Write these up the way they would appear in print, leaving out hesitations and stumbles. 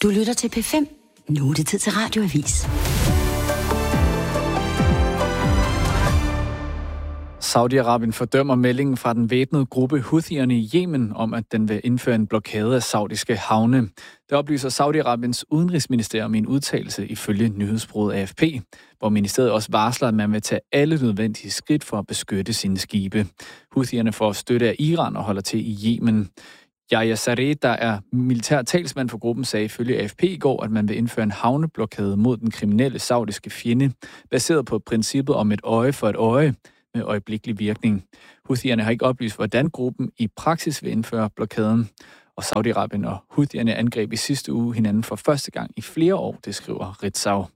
Du lytter til P5. Nu er det tid til Radioavis. Saudi-Arabien fordømmer meldingen fra den væbnede gruppe Houthierne i Yemen om, at den vil indføre en blokade af saudiske havne. Det oplyser Saudi-Arabiens udenrigsministerium i en udtalelse ifølge nyhedsbureauet AFP, hvor ministeriet også varsler, at man vil tage alle nødvendige skridt for at beskytte sine skibe. Houthierne får støtte af Iran og holder til i Yemen. Yahya Saree, der er militær talsmand for gruppen, sagde ifølge AFP i går, at man vil indføre en havneblokade mod den kriminelle saudiske fjende, baseret på princippet om et øje for et øje, med øjeblikkelig virkning. Houthierne har ikke oplyst, hvordan gruppen i praksis vil indføre blokaden. Og Saudi-Arabien og Houthierne angreb i sidste uge hinanden for første gang i flere år, det skriver Ritzau.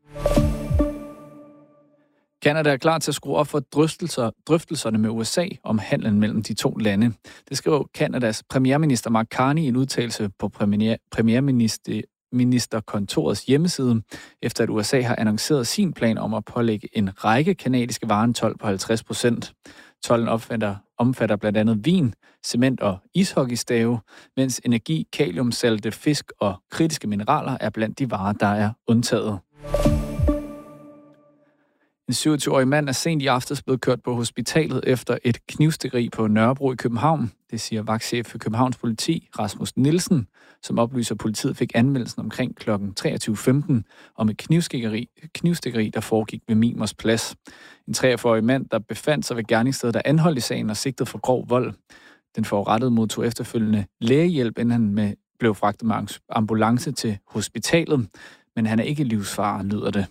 Canada er klar til at skrue op for drøftelserne med USA om handlen mellem de to lande. Det skriver Canadas premierminister Mark Carney i en udtalelse på premierministerkontorets hjemmeside, efter at USA har annonceret sin plan om at pålægge en række canadiske varer en told på 50%. Tolden omfatter blandt andet vin, cement og ishockeystave, mens energi, kaliumsalte, fisk og kritiske mineraler er blandt de varer, der er undtaget. En 27-årig mand er sent i aftes blevet kørt på hospitalet efter et knivstikkeri på Nørrebro i København. Det siger vagtchef for Københavns politi, Rasmus Nielsen, som oplyser, at politiet fik anmeldelsen omkring kl. 23.15 om et knivstikkeri, der foregik ved Mimers Plads. En 43-årig mand, der befandt sig ved gerningsstedet, der anholdt i sagen og sigtet for grov vold. Den forurettede modtog efterfølgende lægehjælp, inden han blev fragtet med ambulance til hospitalet, men han er ikke livsfare, lyder det.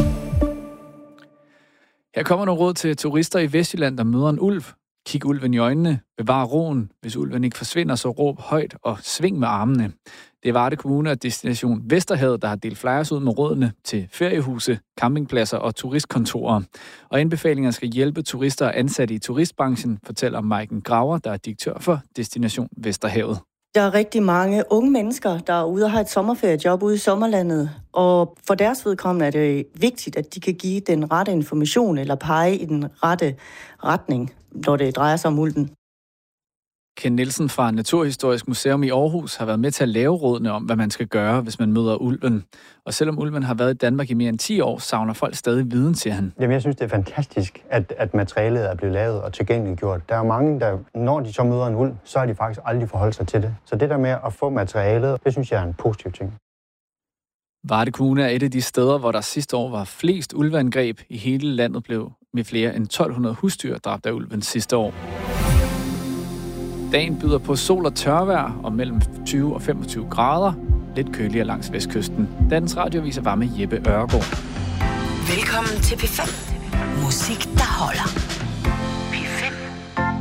Her kommer nogle råd til turister i Vestjylland, der møder en ulv. Kig ulven i øjnene, bevar roen. Hvis ulven ikke forsvinder, så råb højt og sving med armene. Det er Varde Kommune og Destination Vesterhavet, der har delt flyers ud med rådene til feriehuse, campingpladser og turistkontorer. Og anbefalingerne skal hjælpe turister og ansatte i turistbranchen, fortæller Maiken Graver, der er direktør for Destination Vesterhavet. Der er rigtig mange unge mennesker, der er ude og har et sommerferiejob ude i sommerlandet, og for deres vedkommende er det vigtigt, at de kan give den rette information eller pege i den rette retning, når det drejer sig om ulven. Ken Nielsen fra Naturhistorisk Museum i Aarhus har været med til at lave rådene om, hvad man skal gøre, hvis man møder ulven. Og selvom ulven har været i Danmark i mere end 10 år, savner folk stadig viden, siger han. Jamen, jeg synes, det er fantastisk, at materialet er blevet lavet og tilgængeliggjort. Der er mange, der, når de så møder en ulv, så har de faktisk aldrig forholdt sig til det. Så det der med at få materialet, det synes jeg er en positiv ting. Varde Kommune er et af de steder, hvor der sidste år var flest ulveangreb. I hele landet blev med flere end 1200 husdyr dræbt af ulven sidste år. Dagen byder på sol og tørvejr og mellem 20 og 25 grader. Lidt køligere langs vestkysten. Dagens radioavis var med Jeppe Ørgaard. Velkommen til P5. Musik, der holder.